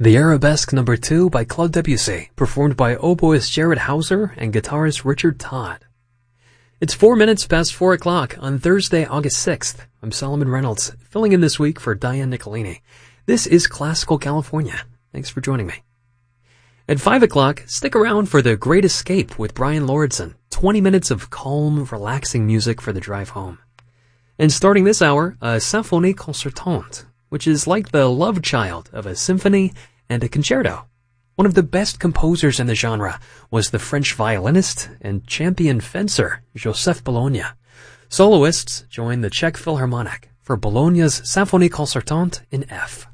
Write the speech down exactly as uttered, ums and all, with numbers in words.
The Arabesque Number two by Claude Debussy, performed by oboist Jared Hauser and guitarist Richard Todd. It's four minutes past four o'clock on Thursday, August sixth. I'm Solomon Reynolds, filling in this week for Diane Nicolini. This is Classical California. Thanks for joining me. At five o'clock, stick around for The Great Escape with Brian Lauridsen. twenty minutes of calm, relaxing music for the drive home. And starting this hour, a Symphonie Concertante, which is like the love child of a symphony and a concerto. One of the best composers in the genre was the French violinist and champion fencer Joseph Bologna. Soloists joined the Czech Philharmonic for Bologna's Symphonie Concertante in F.